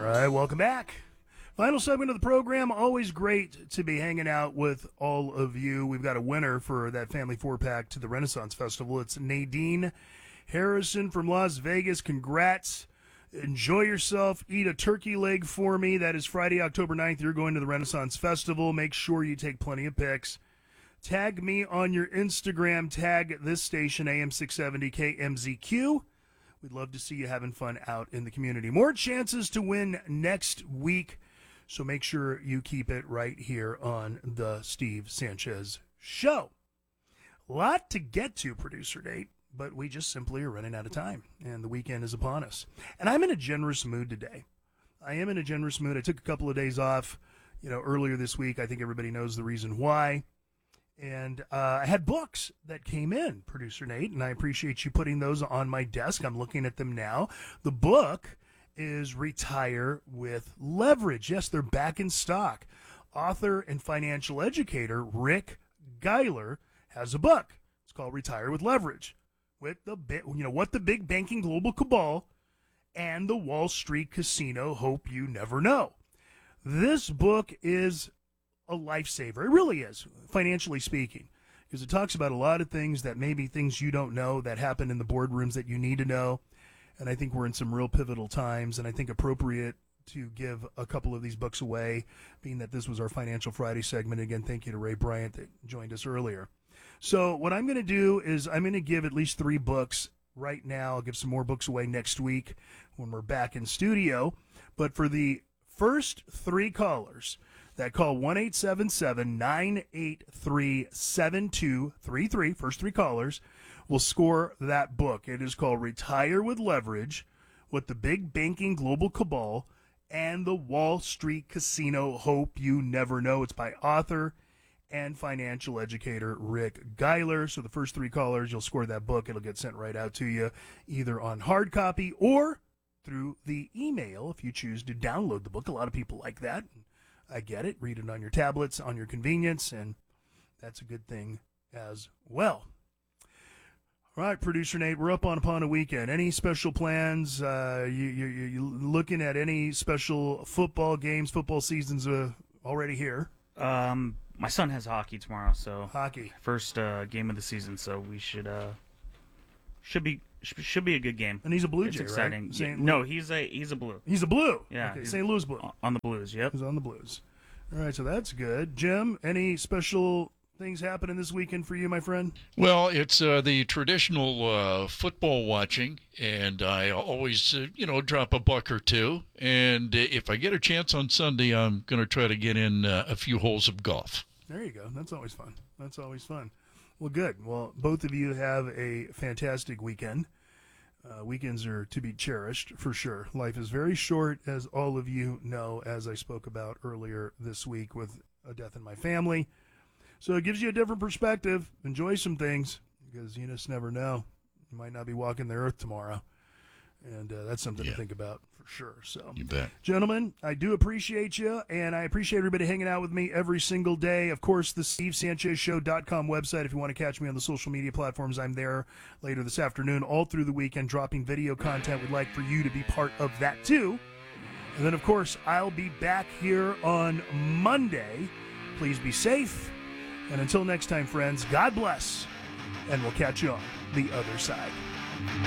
right, welcome back. Final segment of the program. Always great to be hanging out with all of you. We've got a winner for that family 4-pack to the Renaissance Festival. It's Nadine Harrison from Las Vegas. Congrats. Enjoy yourself. Eat a turkey leg for me. That is Friday, October 9th. You're going to the Renaissance Festival. Make sure you take plenty of pics. Tag me on your Instagram. Tag this station, AM670 KMZQ. We'd love to see you having fun out in the community. More chances to win next week, so make sure you keep it right here on the Steve Sanchez Show. A lot to get to, Producer Nate, but we just simply are running out of time, and the weekend is upon us. And I'm in a generous mood today. I am in a generous mood. I took a couple of days off, earlier this week. I think everybody knows the reason why. And I had books that came in, Producer Nate, and I appreciate you putting those on my desk. I'm looking at them now. The book is Retire with Leverage. Yes, they're back in stock. Author and financial educator Rick Geiler has a book. It's called Retire with Leverage. With what the big banking global cabal and the Wall Street casino hope you never know. This book is a lifesaver. It really is, financially speaking, because it talks about a lot of things that maybe things you don't know that happen in the boardrooms that you need to know. And I think we're in some real pivotal times, and I think appropriate to give a couple of these books away, being that this was our Financial Friday segment. Again, thank you to Ray Bryant that joined us earlier. So what I'm going to do is I'm going to give at least 3 books right now. I'll give some more books away next week when we're back in studio. But for the first 3 callers that call 1-877-983-7233, first 3 callers, will score that book. It is called Retire with Leverage, What the Big Banking Global Cabal and the Wall Street Casino Hope You Never Know. It's by author and financial educator Rick Geiler. So the first 3 callers, you'll score that book. It'll get sent right out to you, either on hard copy or through the email if you choose to download the book. A lot of people like that. I get it. Read it on your tablets, on your convenience, and that's a good thing as well. All right, Producer Nate, we're upon a weekend. Any special plans? You looking at any special football games? Football season's already here. My son has hockey tomorrow, so hockey first game of the season. So we should be a good game. And he's a Blue Jay, right? Exciting. No, he's a Blue. He's a Blue. Yeah, okay. St. Louis Blue. On the Blues. Yep. He's on the Blues. All right, so that's good. Jim, any special things happening this weekend for you, my friend? Well, it's the traditional football watching, and I always, drop a buck or 2. And if I get a chance on Sunday, I'm going to try to get in a few holes of golf. There you go. That's always fun. Well, good. Well, both of you have a fantastic weekend. Weekends are to be cherished, for sure. Life is very short, as all of you know, as I spoke about earlier this week with a death in my family. So it gives you a different perspective. Enjoy some things, because you just never know. You might not be walking the earth tomorrow. And that's something to think about, for sure. So, you bet. Gentlemen, I do appreciate you, and I appreciate everybody hanging out with me every single day. Of course, the SteveSanchezShow.com website. If you want to catch me on the social media platforms, I'm there later this afternoon, all through the weekend, dropping video content. We'd like for you to be part of that, too. And then, of course, I'll be back here on Monday. Please be safe. And until next time, friends, God bless, and we'll catch you on the other side.